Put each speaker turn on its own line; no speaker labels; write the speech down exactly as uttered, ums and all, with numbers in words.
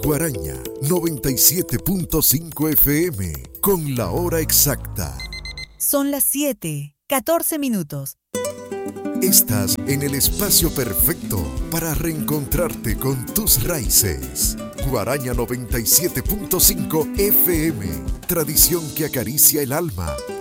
Guaraña noventa y siete punto cinco F M con la hora exacta.
Son las siete, catorce minutos.
Estás en el espacio perfecto para reencontrarte con tus raíces. Guaraña noventa y siete punto cinco F M, tradición que acaricia el alma